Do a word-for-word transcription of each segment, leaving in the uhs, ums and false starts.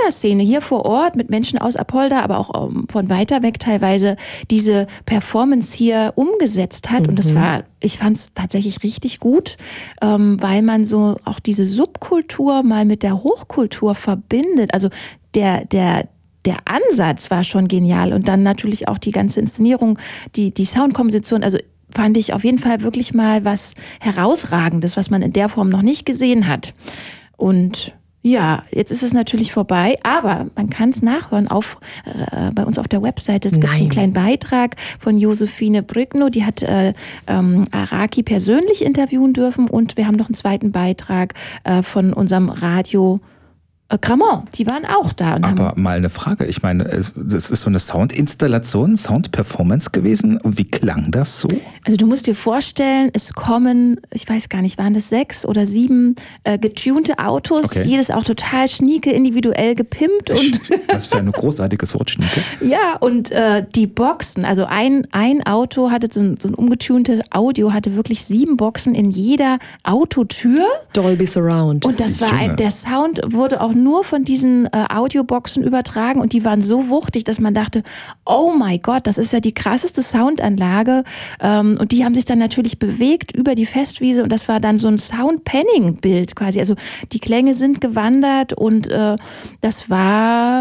Corona-Szene hier vor Ort mit Menschen aus Apolda, aber auch um, von weiter weg teilweise diese Performance hier umgesetzt hat. Mhm. Und das war, ich fand es tatsächlich richtig gut, ähm, weil man so auch diese Subkultur mal mit der Hochkultur verbindet. Also der, der, der Ansatz war schon genial und dann natürlich auch die ganze Inszenierung, die, die Soundkomposition, also fand ich auf jeden Fall wirklich mal was Herausragendes, was man in der Form noch nicht gesehen hat. Und ja, jetzt ist es natürlich vorbei, aber man kann es nachhören auf, äh, bei uns auf der Webseite. Es gibt Nein. einen kleinen Beitrag von Josephine Brigno, die hat äh, ähm, Araki persönlich interviewen dürfen und wir haben noch einen zweiten Beitrag äh, von unserem Radio Gramont, die waren auch da. Und Aber haben mal eine Frage, ich meine, es, das ist so eine Soundinstallation, Soundperformance gewesen und wie klang das so? Also du musst dir vorstellen, es kommen, ich weiß gar nicht, waren das sechs oder sieben äh, getunte Autos, Okay. jedes auch total schnieke, individuell gepimpt und Was für ein großartiges Wort, Schnieke. ja, und äh, die Boxen, also ein, ein Auto hatte so ein, so ein umgetuntes Audio, hatte wirklich sieben Boxen in jeder Autotür. Dolby Surround. Und das war Junge. ein, der Sound wurde auch nur von diesen äh, Audioboxen übertragen und die waren so wuchtig, dass man dachte, oh mein Gott, das ist ja die krasseste Soundanlage. Ähm, und die haben sich dann natürlich bewegt über die Festwiese und das war dann so ein Sound-Panning-Bild quasi. Also die Klänge sind gewandert und äh, das war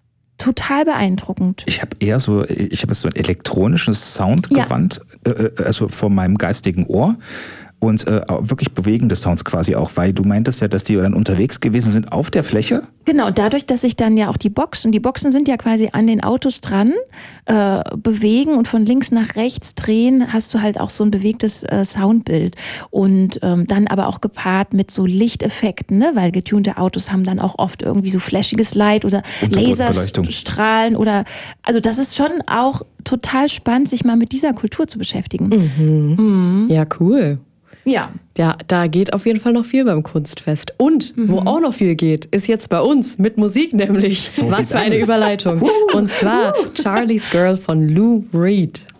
total beeindruckend. Ich habe eher so, ich habe so ein elektronisches Soundgewand, ja. äh, also vor meinem geistigen Ohr. Und äh, wirklich bewegende Sounds quasi auch, weil du meintest ja, dass die dann unterwegs gewesen sind auf der Fläche. Genau, dadurch, dass sich dann ja auch die Boxen, die Boxen sind ja quasi an den Autos dran, äh, bewegen und von links nach rechts drehen, hast du halt auch so ein bewegtes äh, Soundbild. Und ähm, dann aber auch gepaart mit so Lichteffekten, ne? Weil getunte Autos haben dann auch oft irgendwie so flashiges Light oder Untergrundbeleuchtung. Laserstrahlen oder, also das ist schon auch total spannend, sich mal mit dieser Kultur zu beschäftigen. Mhm. Mhm. Ja, cool. Ja. Ja, da geht auf jeden Fall noch viel beim Kunstfest. Und Mhm. wo auch noch viel geht, ist jetzt bei uns mit Musik nämlich. So Was sieht's für eine aus. Überleitung. Und zwar Charlie's Girl von Lou Reed.